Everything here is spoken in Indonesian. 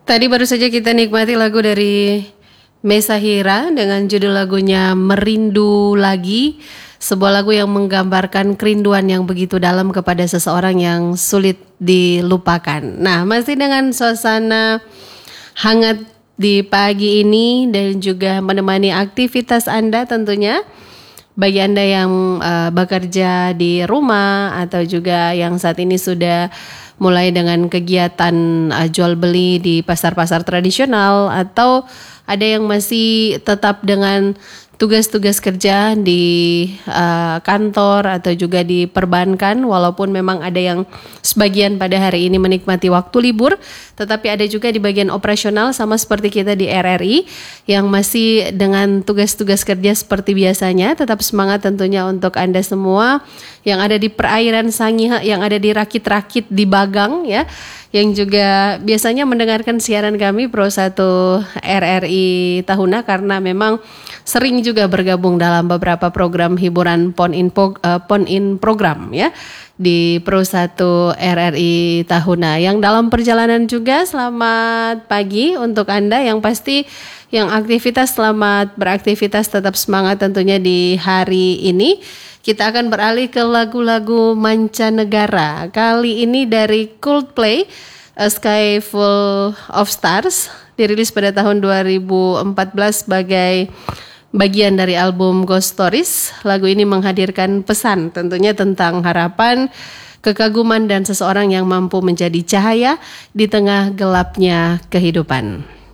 Tadi baru saja kita nikmati lagu dari Mesa Hira dengan judul lagunya Merindu Lagi, sebuah lagu yang menggambarkan kerinduan yang begitu dalam kepada seseorang yang sulit dilupakan. Nah, masih dengan suasana hangat di pagi ini dan juga menemani aktivitas Anda tentunya. Bagi Anda yang bekerja di rumah atau juga yang saat ini sudah mulai dengan kegiatan jual beli di pasar-pasar tradisional, atau ada yang masih tetap dengan tugas-tugas kerja di kantor atau juga di perbankan, walaupun memang ada yang sebagian pada hari ini menikmati waktu libur, tetapi ada juga di bagian operasional sama seperti kita di RRI yang masih dengan tugas-tugas kerja seperti biasanya. Tetap semangat tentunya untuk Anda semua yang ada di perairan Sangihe, yang ada di rakit-rakit di Bagang ya, yang juga biasanya mendengarkan siaran kami Pro 1 RRI Tahuna, karena memang sering juga bergabung dalam beberapa program hiburan Pon in program ya di Pro 1 RRI Tahuna. Yang dalam perjalanan juga selamat pagi untuk Anda, yang pasti yang aktivitas selamat beraktivitas, tetap semangat tentunya di hari ini. Kita akan beralih ke lagu-lagu mancanegara. Kali ini dari Coldplay, A Sky Full of Stars, dirilis pada tahun 2014 sebagai bagian dari album Ghost Stories. Lagu ini menghadirkan pesan tentunya tentang harapan, kekaguman, dan seseorang yang mampu menjadi cahaya di tengah gelapnya kehidupan.